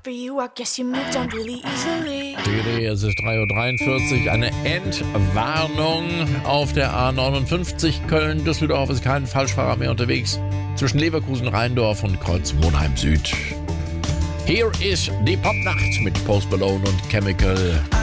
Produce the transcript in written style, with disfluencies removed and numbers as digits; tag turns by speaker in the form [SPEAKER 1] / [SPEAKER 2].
[SPEAKER 1] for you, I guess you moved on really easily.
[SPEAKER 2] Es ist 3:43 Uhr, eine Endwarnung auf der A59 Köln-Düsseldorf. Ist kein Falschfahrer mehr unterwegs zwischen Leverkusen-Rheindorf und Kreuz Monheim Süd. Hier ist die Popnacht mit Post Malone und Chemical.